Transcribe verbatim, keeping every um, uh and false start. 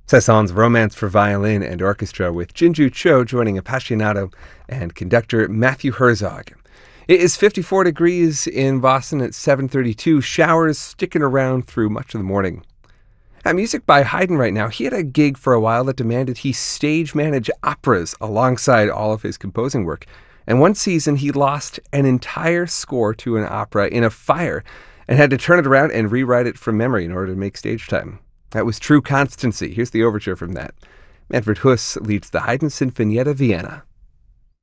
Cezanne's Romance for Violin and Orchestra, with Jinju Cho joining Appassionato and conductor Matthew Herzog. It is fifty-four degrees in Boston at seven thirty-two, showers sticking around through much of the morning. At music by Haydn right now, he had a gig for a while that demanded he stage manage operas alongside all of his composing work. And one season, he lost an entire score to an opera in a fire and had to turn it around and rewrite it from memory in order to make stage time. That was true constancy. Here's the overture from that. Manfred Huss leads the Haydn Sinfonietta Vienna.